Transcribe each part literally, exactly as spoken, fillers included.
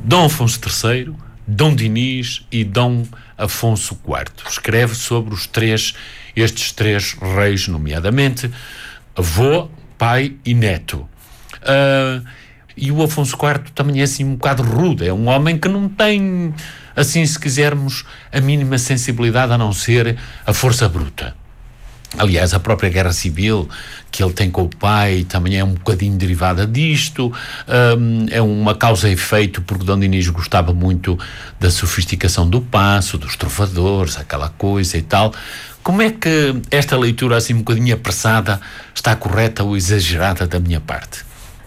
Dom Afonso terceiro, Dom Dinis e Dom Afonso quarto. Escreve sobre os três, estes três reis, nomeadamente avô, pai e neto. Uh, e o Afonso quarto também é assim um bocado rude, é um homem que não tem, assim, se quisermos, a mínima sensibilidade, a não ser a força bruta. Aliás, a própria guerra civil que ele tem com o pai também é um bocadinho derivada disto. Um, é uma causa e efeito, porque Dom Dinis gostava muito da sofisticação do passo, dos trovadores, aquela coisa e tal. Como é que esta leitura, assim um bocadinho apressada, está correta ou exagerada da minha parte?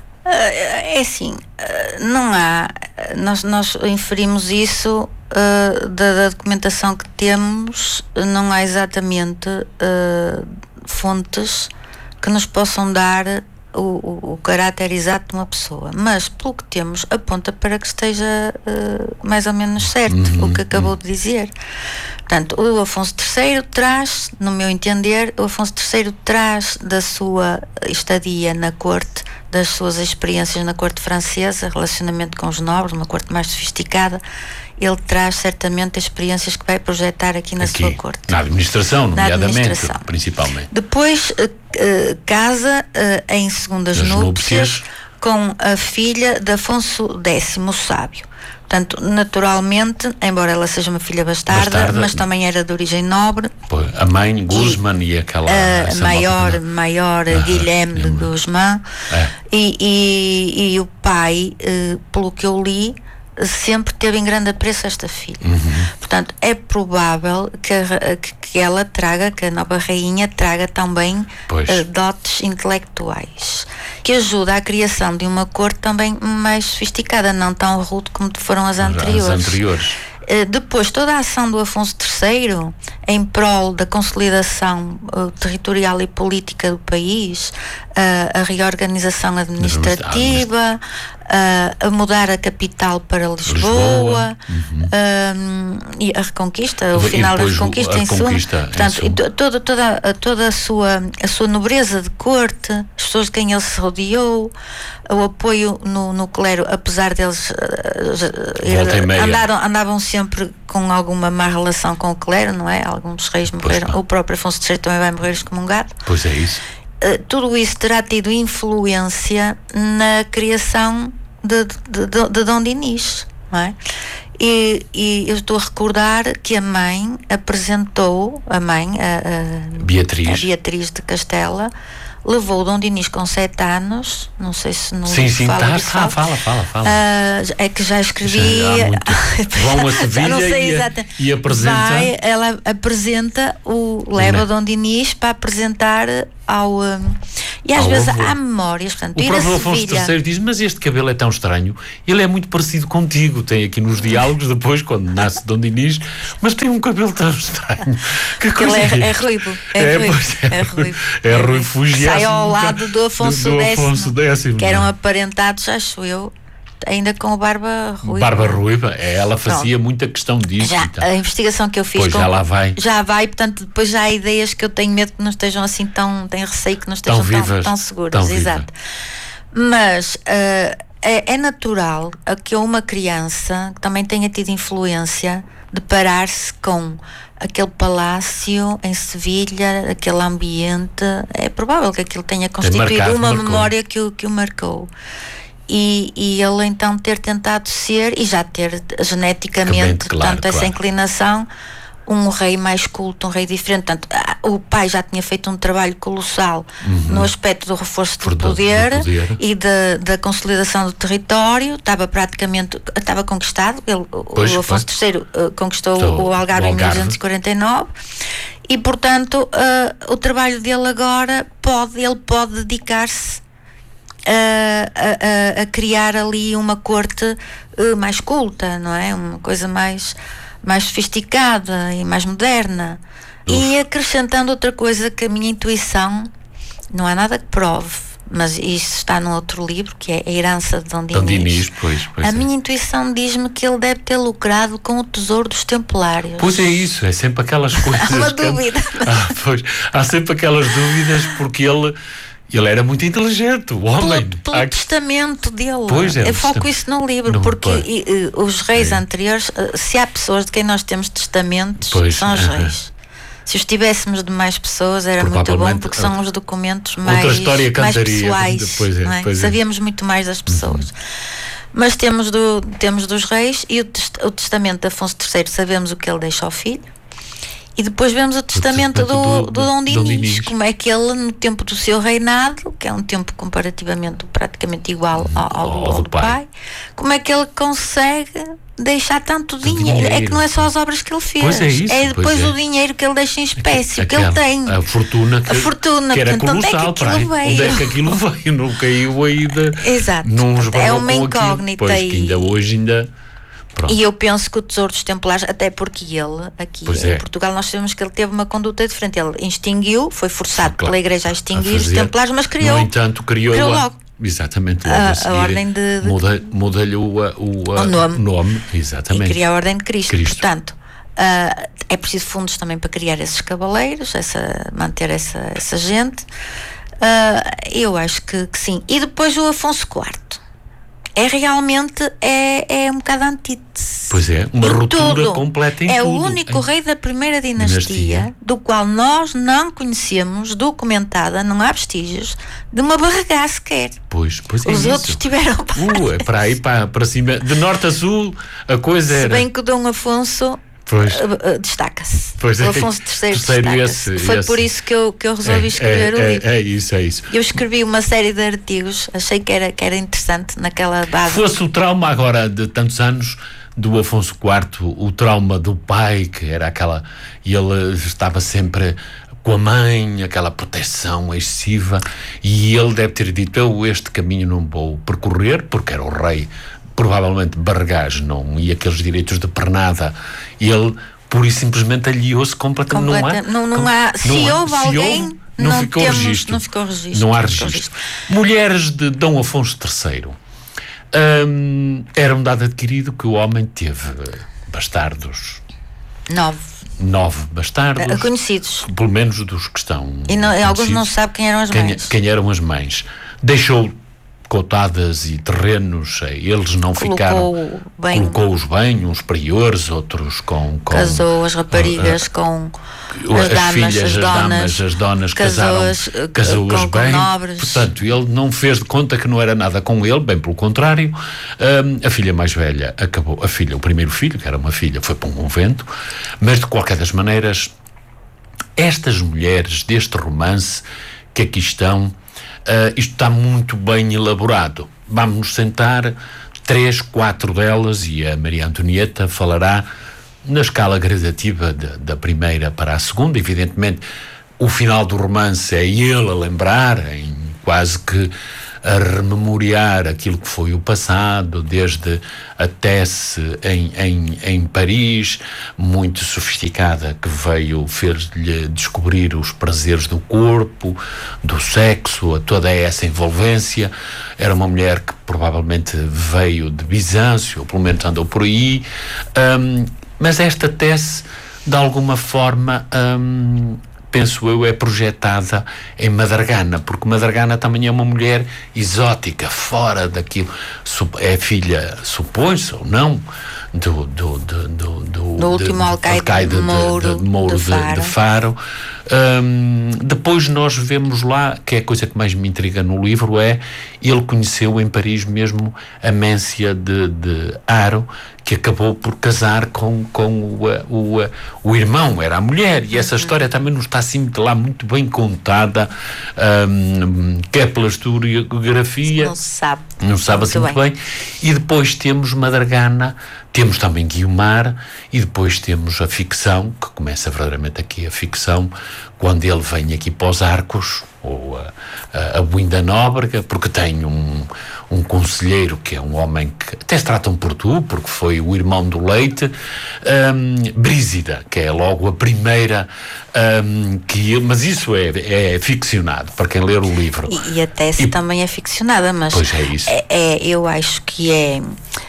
É assim, não há, nós, nós inferimos isso uh, da, da documentação que temos, não há exatamente uh, fontes que nos possam dar o, o, o caráter exato de uma pessoa, mas pelo que temos aponta para que esteja uh, mais ou menos certo uhum, o que acabou uhum. de dizer. Portanto, o Afonso terceiro traz, no meu entender, o Afonso terceiro traz da sua estadia na corte, das suas experiências na corte francesa, relacionamento com os nobres, uma corte mais sofisticada, ele traz certamente experiências que vai projetar aqui na aqui, sua corte. Na administração, nomeadamente, na administração. Principalmente. Depois uh, uh, casa uh, em segundas núpcias, núpcias com a filha de Afonso décimo, o sábio. Portanto, naturalmente, embora ela seja uma filha bastarda, bastarda mas também era de origem nobre. Pois, a mãe, Guzmán, e, e aquela... A maior, maior uh-huh, Guilherme de Guzmán. É. E, e, e o pai, uh, pelo que eu li, sempre teve em grande apreço esta filha. Uhum. Portanto, é provável que, a, que ela traga, que a nova rainha traga também uh, dotes intelectuais, que ajuda à criação de uma corte também mais sofisticada, não tão rude como foram as anteriores. As anteriores. Uh, depois, toda a ação do Afonso terceiro em prol da consolidação uh, territorial e política do país, uh, a reorganização administrativa, uh, a mudar a capital para Lisboa, Lisboa. Uhum. uh, e a reconquista, o e final da reconquista, em suma. Portanto, e toda, toda, toda a, sua, a sua nobreza de corte, as pessoas de quem ele se rodeou, o apoio no, no clero, apesar deles uh, andaram, andavam sempre com alguma má relação com o clero, não é? Alguns reis morreram, o próprio Afonso terceiro também vai morrer excomungado. Pois é isso. Uh, tudo isso terá tido influência na criação de, de, de, de Dom Dinis, não é? E, e eu estou a recordar que a mãe apresentou, a mãe, a, a, Beatriz. a Beatriz de Castela, levou o Dom Dinis com sete anos, não sei se no sim, sim, fala, tá, fala, fala, fala, fala. Uh, é que já escrevi. Já, vão a Sevilha não sei e, e apresenta. Vai, ela apresenta o leva o Dom Dinis para apresentar ao um, e às ao vezes avô. há memórias, portanto, o próprio Afonso terceiro diz, mas este cabelo é tão estranho, ele é muito parecido contigo, tem aqui nos diálogos depois quando nasce Dom Dinis, mas tem um cabelo tão estranho, que coisa ele é, é, é ruivo é, é ruivo é ruivo é ruivo fugiado, sai ao lado do Afonso X, que eram aparentados, acho eu, ainda com o Barba Ruiva. Barba Ruiva, ela fazia Pronto. muita questão disso. Já, então. A investigação que eu fiz pois com, já lá vai. Já vai, portanto, depois já há ideias que eu tenho medo que não estejam assim tão, tenho receio que não estejam tão, vivas, tão, tão seguras. Tão Exato. Mas uh, é, é natural que uma criança que também tenha tido influência deparar-se com aquele palácio em Sevilha, aquele ambiente, é provável que aquilo tenha constituído marcado, uma marcou. memória que o, que o marcou. E, e ele então ter tentado ser, e já ter geneticamente, claro, portanto, essa claro. inclinação, um rei mais culto, um rei diferente. Portanto, o pai já tinha feito um trabalho colossal uhum. no aspecto do reforço do poder, do poder e da, da consolidação do território. Estava praticamente, estava conquistado. Ele, pois, o Afonso terceiro uh, conquistou o, o Algarve em mil duzentos e quarenta e nove e, portanto, uh, o trabalho dele agora pode, ele pode dedicar-se A, a, a criar ali uma corte uh, mais culta, não é? Uma coisa mais, mais sofisticada e mais moderna. Uf. E acrescentando outra coisa que a minha intuição, não há nada que prove, mas isso está num outro livro, que é A Herança de Dom Dinis. Dom Dinis, pois, pois a é. minha intuição diz-me que ele deve ter lucrado com o tesouro dos Templários. Pois é isso, é sempre aquelas coisas. Há uma dúvida. Que... ah, pois, há sempre aquelas dúvidas, porque ele Ele era muito inteligente, o homem. Pelo, pelo ah, testamento dele. Pois é, eu foco isso no livro, no, porque e, e, os reis é. anteriores, se há pessoas de quem nós temos testamentos, pois, são os reis. Se os tivéssemos de mais pessoas era muito bom, porque são os documentos mais, mais pessoais. Pois é, não é? Pois Sabíamos é. muito mais das pessoas. Uhum. Mas temos, do, temos dos reis e o, test, o testamento de Afonso terceiro, sabemos o que ele deixa ao filho. E depois vemos o testamento, o testamento do, do, do, do Dom Dinis, Dinis, como é que ele, no tempo do seu reinado, que é um tempo comparativamente praticamente igual ao, ao, ao do, do pai, pai, como é que ele consegue deixar tanto dinheiro? dinheiro? É que não é só as obras que ele fez, pois é, isso, é depois é. o dinheiro que ele deixa em espécie, Aquela, que ele tem. A fortuna que, a fortuna, que era portanto, colossal, onde é que aquilo veio? Onde é que aquilo veio? Não caiu aí de... Exato, é uma incógnita aí. Que ainda hoje ainda... Pronto. E eu penso que o Tesouro dos Templários, até porque ele, aqui pois em é. Portugal, nós sabemos que ele teve uma conduta diferente. Ele extinguiu, foi forçado claro, pela Igreja a extinguir a os Templários, mas criou. No entanto, criou, criou a, logo. Exatamente, logo a, a, seguir, a ordem de. de muda, muda-lhe o, o, o nome. nome. Exatamente. E cria a Ordem de Cristo. Cristo. Portanto, uh, é preciso fundos também para criar esses cavaleiros, essa, manter essa, essa gente. Uh, eu acho que, que sim. E depois o Afonso quarto. É realmente é, é um bocado antítese. Pois é, uma ruptura tudo. completa em é tudo. É o único em... rei da primeira dinastia, dinastia do qual nós não conhecemos documentada, não há vestígios de uma barragá sequer. Pois, pois é. Os isso. outros tiveram uh, é para aí para, para cima, de norte a sul, a coisa Se era. bem que o Dom Afonso Pois. Uh, uh, destaca-se. Pois é. O Afonso terceiro, terceiro destaca-se. Esse, Foi esse. por isso que eu, que eu resolvi é, escrever é, o é, livro. É isso, é isso. Eu escrevi uma série de artigos, achei que era, que era interessante naquela base. Fosse o trauma agora de tantos anos do Afonso quarto, o trauma do pai, que era aquela. E ele estava sempre com a mãe, aquela proteção excessiva, e ele deve ter dito: eu este caminho não vou percorrer, porque era o rei. Provavelmente Barregás não, e aqueles direitos de pernada, e ele pura e simplesmente aliou-se completamente. Completa, não há, não, não há se não houve há, alguém, houve, não, não, ficou temos, registro. não ficou registro. Não há registro. registro. Mulheres de Dom Afonso terceiro. Hum, era um dado adquirido que o homem teve bastardos. Nove. Nove bastardos. Conhecidos. Pelo menos dos que estão. E não, alguns não sabem quem eram as mães. Quem, quem eram as mães. Deixou cotadas e terrenos, eles não colocou ficaram bem, colocou-os bem, uns priores, outros com, com casou as raparigas uh, com as, as damas, filhas, as, as donas, damas, as donas casaram, casou-as com, bem, com nobres. Portanto ele não fez de conta que não era nada com ele, bem pelo contrário. Um, a filha mais velha acabou, a filha, o primeiro filho, que era uma filha, foi para um convento, mas de qualquer das maneiras estas mulheres deste romance que aqui estão, Uh, isto está muito bem elaborado. Vamos nos sentar, três, quatro delas, e a Maria Antonieta falará na escala gradativa de, da primeira para a segunda. Evidentemente, o final do romance é ele a lembrar, em quase que a rememoriar aquilo que foi o passado, desde a Tesse em, em, em Paris, muito sofisticada, que veio, fez-lhe descobrir os prazeres do corpo, do sexo, a toda essa envolvência. Era uma mulher que provavelmente veio de Bizâncio, ou pelo menos andou por aí, um, mas esta Tesse, de alguma forma, um, penso eu, é projetada em Madragana, porque Madragana também é uma mulher exótica, fora daquilo. É filha, supõe-se ou não, do, do, do, do, do, do último alcaide, alcaide de, Mouro, de, de, Mouro de, de, Faro. De Faro. Um, depois nós vemos lá, que é a coisa que mais me intriga no livro, é ele conheceu em Paris mesmo a Mência de, de Haro, que acabou por casar com, com o, o, o irmão, era a mulher, e essa história também não está assim lá muito bem contada, um, que é pela historiografia, não se sabe, não se sabe assim muito bem. bem. E depois temos Madragana, temos também Guiomar, e depois temos a ficção, que começa verdadeiramente aqui a ficção, quando ele vem aqui para os Arcos, ou a, a, a Buinda Nóbrega, porque tem um, um conselheiro que é um homem que até se tratam por tu, porque foi o irmão do Leite, um, Brísida, que é logo a primeira, um, que, mas isso é, é ficcionado, para quem ler o livro. E, e a Tesse e, também é ficcionada, mas pois é isso. É, é, eu acho que é...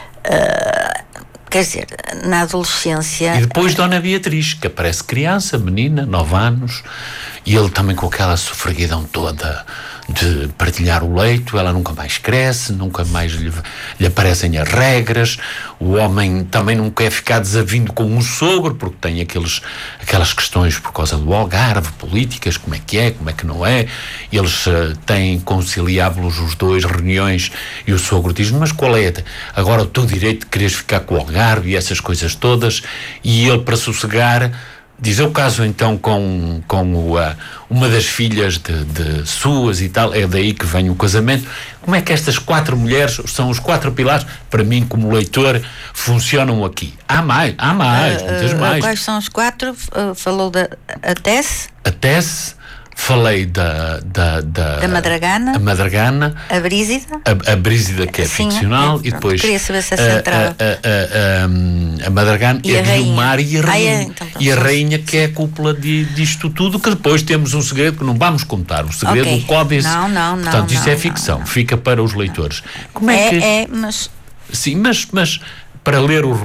Uh, quer dizer, na adolescência... E depois Dona Beatriz, que aparece criança, menina, nove anos, e ele também com aquela sofreguidão toda de partilhar o leito, ela nunca mais cresce, nunca mais lhe, lhe aparecem as regras. O homem também não quer ficar desavindo com um sogro, porque tem aqueles, aquelas questões por causa do Algarve, políticas, como é que é, como é que não é. Eles uh, têm conciliáveis os dois, reuniões, e o sogro diz: mas qual é? Agora o teu direito de quereres ficar com o Algarve e essas coisas todas. E ele, para sossegar, diz: eu caso então com, com o, uh, uma das filhas de, de suas e tal, é daí que vem o casamento. Como é que estas quatro mulheres, são os quatro pilares, para mim como leitor, funcionam aqui? Há mais, há mais, uh, muitas uh, mais. Quais são os quatro? Uh, falou da a Tess? A Tess. Falei da da, da, da Madragana, a Madragana, a Brísida, a, a Brísida, que é Sim, ficcional, é, e depois queria saber se essa entrava. A, a, a, a, a Madragana, e a Guilmar e a Rainha, ah, é, então, e a Rainha, que é a cúpula de, disto tudo, que depois temos um segredo que não vamos contar, o segredo okay. do Códice. Não, não, não. Portanto, não, isso é ficção, não, não. fica para os leitores. Como é, é que é, mas sim, mas mas para ler o